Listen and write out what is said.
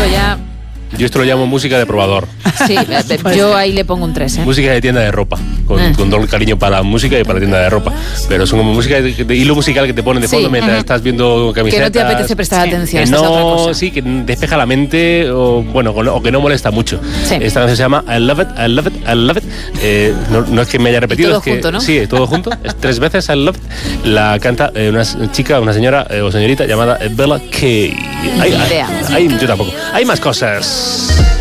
esto ya... Yo esto lo llamo música de probador. Sí, yo ahí le pongo un 3, ¿eh? Música de tienda de ropa, con todo el cariño para la música y para la tienda de ropa. Pero son como música de hilo musical que te ponen de fondo mientras estás viendo camisetas. Que no te apetece prestar atención. Que no, sí, que despeja la mente o que no molesta mucho. Sí. Esta canción se llama I Love It, I Love It, I Love It. No es que me haya repetido. Y todo es que, junto, ¿no? Sí, todo junto. Es 3 veces I Love It. La canta una señora o señorita llamada Bella Kay. Ni idea. Yo tampoco. Hay más cosas.